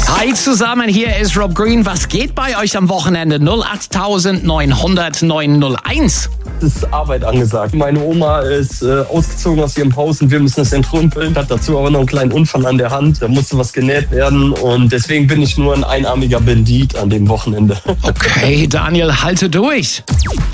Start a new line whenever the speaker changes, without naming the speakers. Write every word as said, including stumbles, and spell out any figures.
Hi zusammen, hier ist Rob Green. Was geht bei euch am Wochenende? null acht neun hundert neun null eins.
Es ist Arbeit angesagt. Meine Oma ist äh, ausgezogen aus ihrem Haus und wir müssen es entrümpeln. Hat dazu aber noch einen kleinen Unfall an der Hand. Da musste was genäht werden und deswegen bin ich nur ein einarmiger Bandit an dem Wochenende.
Okay, Daniel, halte durch.